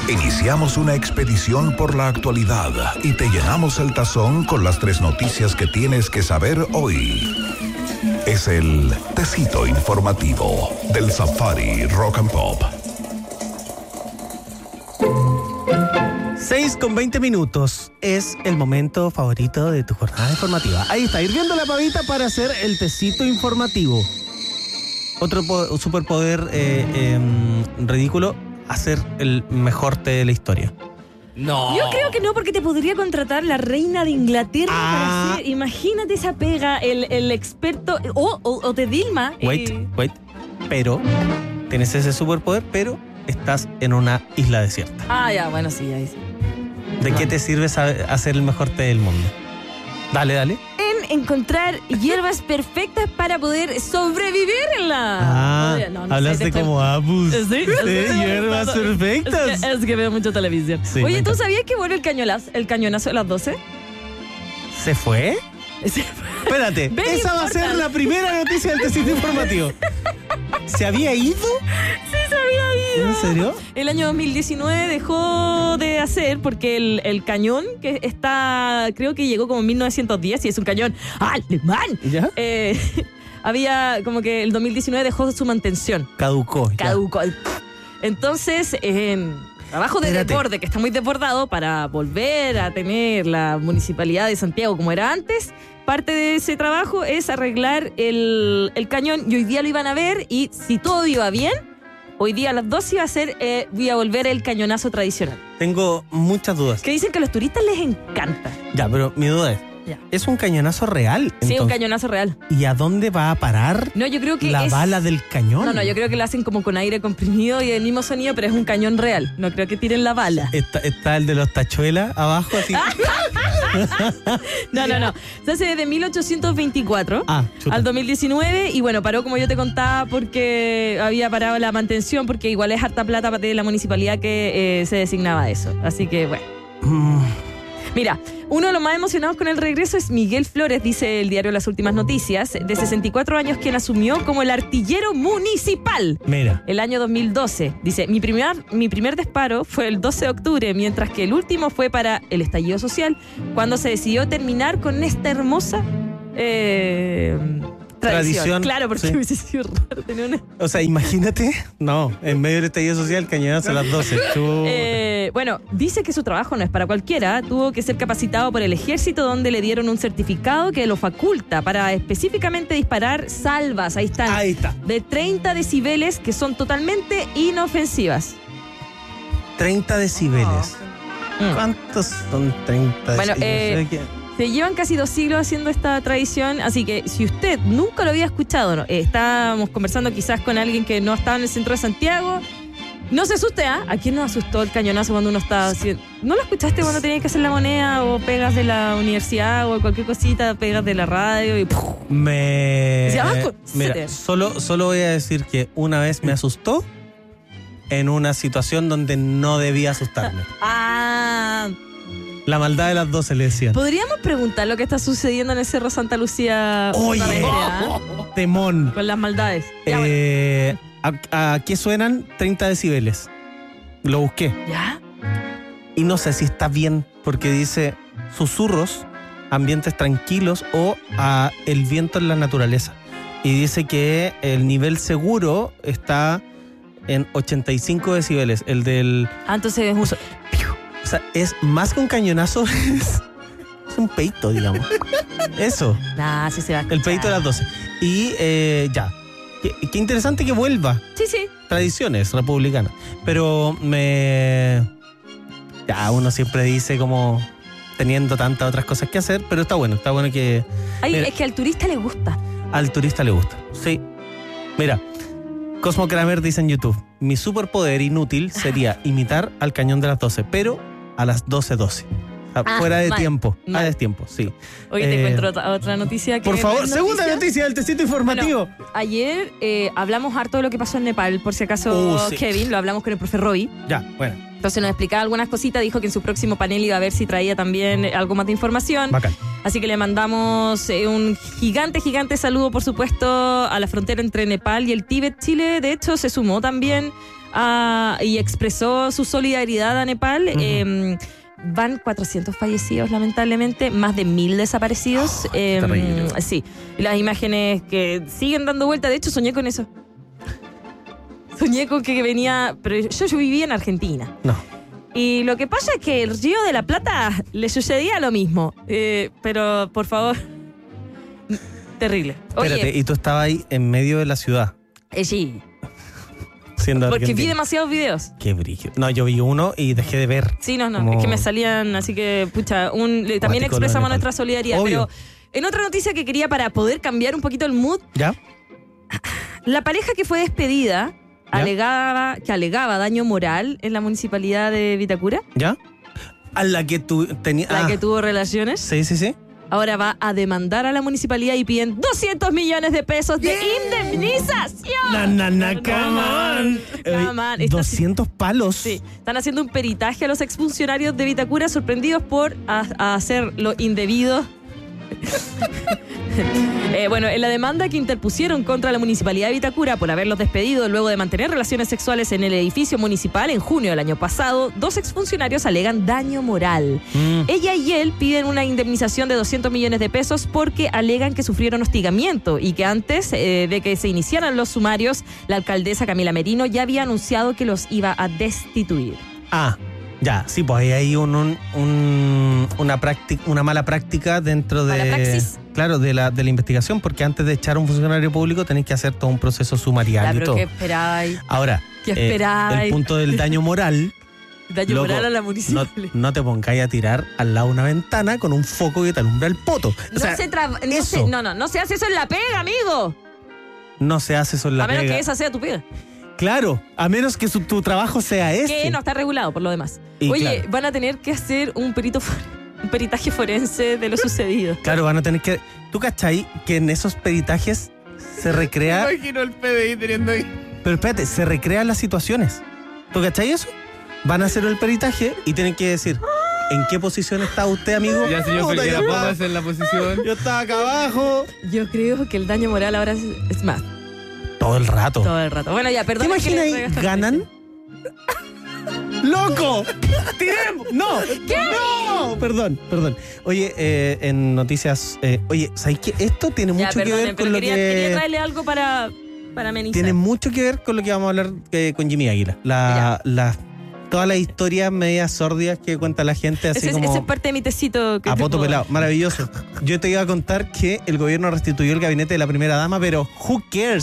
Iniciamos una expedición por la actualidad y te llenamos el tazón con las 3 noticias que tienes que saber hoy. Es el Tecito Informativo del Safari Rock and Pop. 6:20 es el momento favorito de tu jornada informativa. Ahí está, hirviendo la pavita para hacer el tecito informativo. Otro superpoder ridículo, hacer el mejor té de la historia. No. Yo creo que no, porque te podría contratar la reina de Inglaterra para hacer. Imagínate esa pega, el experto. O de Dilma. Wait. Pero tienes ese superpoder, pero estás en una isla desierta. Ah, ya, bueno, sí, ahí sí. ¿De qué te sirve hacer el mejor té del mundo? Dale. En encontrar hierbas perfectas para poder sobrevivir en la... Hablaste como Abus. Sí, hierbas perfectas. Es que veo mucho televisión. Sí, oye, ¿tú sabías que vuelve el cañonazo de las 12? ¿Se fue? Espérate, esa va a ser la primera noticia del tecito informativo. ¿Se había ido? Sí, se había ido. ¿En serio? El año 2019 dejó de hacer porque el cañón que está, creo que llegó como en 1910 y es un cañón alemán. ¿Ya? Había como que el 2019 dejó su mantención. Caducó. Entonces, trabajo de desborde, que está muy desbordado, para volver a tener la municipalidad de Santiago como era antes. Parte de ese trabajo es arreglar el cañón, y hoy día lo iban a ver, y si todo iba bien, hoy día a las 12 iba a volver el cañonazo tradicional. Tengo muchas dudas. Que dicen que a los turistas les encanta. Ya, pero mi duda es un cañonazo real. Entonces, sí, un cañonazo real. ¿Y a dónde va a parar yo creo que bala del cañón? No, yo creo que lo hacen como con aire comprimido y el mismo sonido, pero es un cañón real. No creo que tiren la bala. Está el de los tachuelas abajo, así. No. Se hace desde 1824 al 2019 y bueno, paró como yo te contaba porque había parado la mantención, porque igual es harta plata de la municipalidad que se designaba eso. Así que bueno. Mira, uno de los más emocionados con el regreso es Miguel Flores, dice el diario Las Últimas Noticias, de 64 años, quien asumió como el artillero municipal. Mira. El año 2012. Dice, mi primer disparo fue el 12 de octubre, mientras que el último fue para el estallido social, cuando se decidió terminar con esta hermosa tradición. Claro, porque hubiese sido raro tener una... O sea, imagínate, en medio del estallido social, cañonazo a las 12. Bueno, dice que su trabajo no es para cualquiera. Tuvo que ser capacitado por el ejército, donde le dieron un certificado que lo faculta para específicamente disparar salvas. Ahí está. De 30 decibeles, que son totalmente inofensivas. 30 decibeles. ¿Cuántos son 30 decibeles? Se llevan casi 2 siglos haciendo esta tradición, así que si usted nunca lo había escuchado, estábamos conversando quizás con alguien que no estaba en el centro de Santiago, no se asuste, ¿A quién nos asustó el cañonazo cuando uno estaba haciendo? ¿No lo escuchaste cuando tenías que hacer la moneda o pegas de la universidad o cualquier cosita, pegas de la radio y... Mira, solo voy a decir que una vez me asustó en una situación donde no debía asustarme. La maldad de las 12 le decían. ¿Podríamos preguntar lo que está sucediendo en el Cerro Santa Lucía? Oye, temón. Con las maldades. ¿A qué suenan 30 decibeles? Lo busqué. ¿Ya? Y no sé si está bien, porque dice susurros, ambientes tranquilos o el viento en la naturaleza. Y dice que el nivel seguro está en 85 decibeles. El del... entonces es un... O sea, es más que un cañonazo, es un peito, digamos. Eso. Sí se va a escuchar. El peito de las 12. Y ya. Qué interesante que vuelva. Sí. Tradiciones republicanas. Pero uno siempre dice como teniendo tantas otras cosas que hacer, pero está bueno que... Es que al turista le gusta. Al turista le gusta, sí. Mira, Cosmo Kramer dice en YouTube, mi superpoder inútil sería imitar al cañón de las 12, pero a las 12:12. Fuera de tiempo. A destiempo, sí. Oye, te encuentro otra noticia. Por favor, segunda noticia del tecito informativo. Bueno, ayer hablamos harto de lo que pasó en Nepal, por si acaso, sí. Kevin, lo hablamos con el profe Robbie. Ya, bueno. Entonces nos explicaba algunas cositas, dijo que en su próximo panel iba a ver si traía también algo más de información. Bacán. Así que le mandamos un gigante saludo, por supuesto, a la frontera entre Nepal y el Tíbet. Chile, de hecho, se sumó también y expresó su solidaridad a Nepal. Van 400 fallecidos, lamentablemente, más de 1.000 desaparecidos. Sí, y las imágenes que siguen dando vuelta. De hecho, soñé con eso. Soñé con que venía... Pero yo vivía en Argentina. No. Y lo que pasa es que el Río de la Plata le sucedía lo mismo. Pero, por favor... Terrible. Espérate, y tú estabas ahí en medio de la ciudad. Sí. Siendo Porque argentino. vi demasiados videos. Qué brillo. No, yo vi uno y dejé de ver. Sí, no, Como... es que me salían, así que, pucha, también Cuático expresamos lo de nuestra solidaridad. Obvio. Pero en otra noticia que quería para poder cambiar un poquito el mood, ¿Ya? la pareja que fue despedida alegaba daño moral en la municipalidad de Vitacura. ¿Ya? A la que tú tenías... La que tuvo relaciones. Sí, sí, sí. Ahora va a demandar a la municipalidad y piden 200 millones de pesos de indemnización. Come on. 200 palos. Sí, están haciendo un peritaje a los exfuncionarios de Vitacura sorprendidos por hacer lo indebido. Bueno, en la demanda que interpusieron contra la municipalidad de Vitacura por haberlos despedido luego de mantener relaciones sexuales en el edificio municipal en junio del año pasado, 2 exfuncionarios alegan daño moral. Ella y él piden una indemnización de 200 millones de pesos porque alegan que sufrieron hostigamiento y que antes de que se iniciaran los sumarios, la alcaldesa Camila Merino ya había anunciado que los iba a destituir. Ya, sí, pues ahí hay una mala práctica dentro de... ¿Mala praxis? Claro, de la investigación, porque antes de echar a un funcionario público tenéis que hacer todo un proceso sumarial y todo. ¿Qué esperáis? Ahora, ¿Qué esperáis? el punto del daño moral... Daño moral a la municipalidad. No te pongáis a tirar al lado de una ventana con un foco que te alumbra el poto. No se hace eso en la pega, amigo. No se hace eso en la pega. A menos que esa sea tu pega. Claro, a menos que tu trabajo sea ese. Que no está regulado por lo demás. Y Oye, claro, van a tener que hacer un peritaje forense de lo sucedido. Claro, van a tener que... ¿Tú cachai que en esos peritajes se recrea... Me imagino el PDI teniendo ahí. Pero espérate, se recrean las situaciones. ¿Tú cachai eso? Van a hacer el peritaje y tienen que decir... ¿En qué posición está usted, amigo? Ya, señor Puta, Felguera, yo póngase en la posición. Yo estaba acá abajo. Yo creo que el daño moral ahora es más. Todo el rato. Todo el rato. Bueno, ya, ¿Te perdón. imaginas ahí? ¿Ganan? ¡Loco! ¡Tiremos! ¡No! ¿Qué? ¡No! Perdón. Oye, en noticias... oye, ¿sabes qué? Esto tiene mucho que ver con lo quería que... traerle algo para amenizar. Tiene mucho que ver con lo que vamos a hablar con Jimmy Águila. Todas las historias medias sórdidas que cuenta la gente, así como... Esa es parte de mi tecito. Que a poto pelado. Maravilloso. Yo te iba a contar que el gobierno restituyó el gabinete de la primera dama, pero who cares?